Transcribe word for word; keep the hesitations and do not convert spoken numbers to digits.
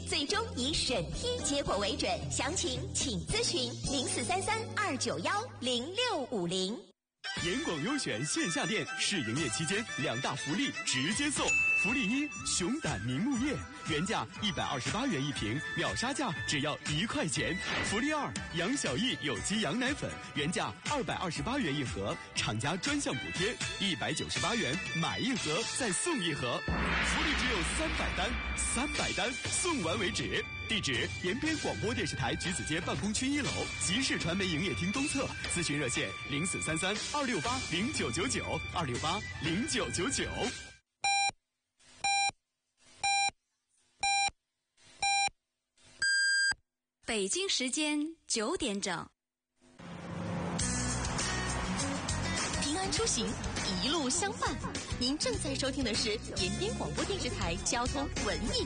最终以审批结果为准。详情请咨询零四三三二九幺零六五零。 严广优选线下店试营业期间两大福利直接送。福利一：熊胆凝木叶，原价一百二十八元一瓶，秒杀价只要一块钱。福利二：杨小艺有机羊奶粉，原价二百二十八元一盒，厂家专项补贴一百九十八元，买一盒再送一盒。福利只有三百单，三百单送完为止。地址：延边广播电视台橘子街办公区一楼，集市传媒营业厅东侧。咨询热线：零四三三二六八零九九九二六八零九九九。 北京时间九点整。 平安出行，一路相伴。您正在收听的是延边广播电视台交通文艺